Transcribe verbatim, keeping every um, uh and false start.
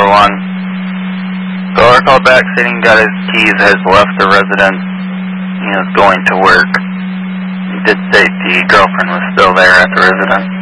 one. Caller called back stating he got his keys, has left the residence. He was going to work. He did state the girlfriend was still there at the residence.